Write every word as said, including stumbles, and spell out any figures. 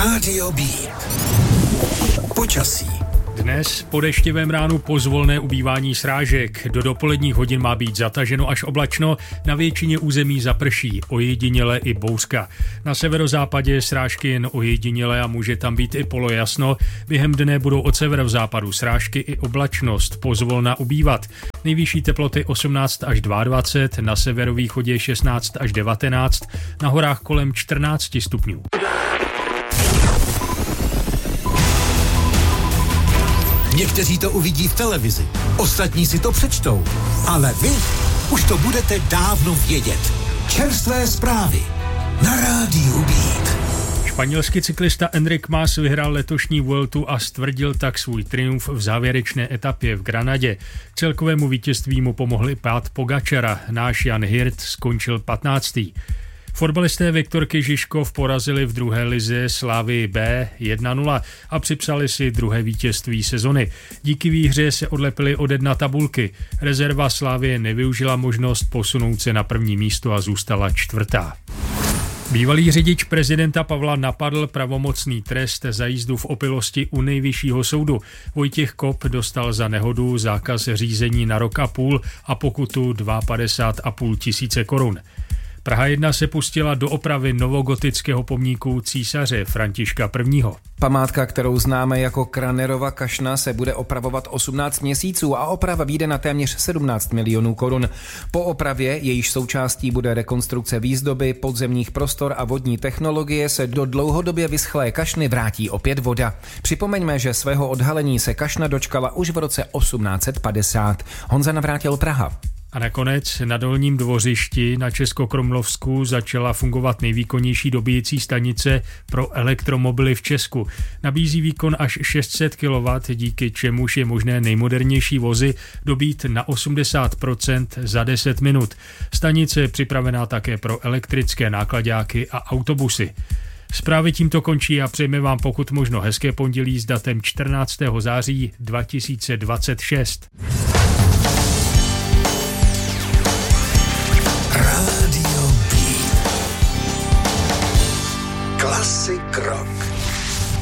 Rádio B. Počasí. Dnes po deštivém ránu pozvolné ubývání srážek. Do dopoledních hodin má být zataženo až oblačno, na většině území zaprší, ojediněle i bouřka. Na severozápadě srážky jen ojediněle a může tam být i polojasno. Během dne budou od severozápadu srážky i oblačnost pozvolna ubývat. Nejvyšší teploty osmnáct až dvacet dva, na severovýchodě šestnáct až devatenáct, na horách kolem čtrnáct stupňů. Někteří to uvidí v televizi, ostatní si to přečtou, ale vy už to budete dávno vědět. Čerstvé zprávy na Rádiu Beat. Španělský cyklista Enric Mas vyhrál letošní Vueltu a stvrdil tak svůj triumf v závěrečné etapě v Granadě. K celkovému vítězství mu pomohli pád Pogačara, náš Jan Hirt skončil patnáctý. Fotbalisté Viktor Kyžiškov porazili v druhé lize Slavii B jedna nula a připsali si druhé vítězství sezony. Díky výhře se odlepili ode dna tabulky. Rezerva Slavie nevyužila možnost posunout se na první místo a zůstala čtvrtá. Bývalý řidič prezidenta Pavla napadl pravomocný trest za jízdu v opilosti u nejvyššího soudu. Vojtěch Kop dostal za nehodu zákaz řízení na rok a půl a pokutu padesát dva a půl tisíce korun. Praha jedna se pustila do opravy novogotického pomníku císaře Františka prvního. Památka, kterou známe jako Kranerova kašna, se bude opravovat osmnáct měsíců a oprava vyjde na téměř sedmnáct milionů korun. Po opravě, jejíž součástí bude rekonstrukce výzdoby, podzemních prostor a vodní technologie, se do dlouhodobě vyschlé kašny vrátí opět voda. Připomeňme, že svého odhalení se kašna dočkala už v roce osmnáct set padesát. Honza Navrátil, Praha. A nakonec na Dolním Dvořišti na Českokrumlovsku začala fungovat nejvýkonnější dobíjecí stanice pro elektromobily v Česku. Nabízí výkon až šest set kilowattů, díky čemuž je možné nejmodernější vozy dobít na osmdesát procent za deset minut. Stanice je připravená také pro elektrické náklaďáky a autobusy. Zprávy tímto končí a přejeme vám pokud možno hezké pondělí s datem čtrnáctého září dva tisíce dvacet šest.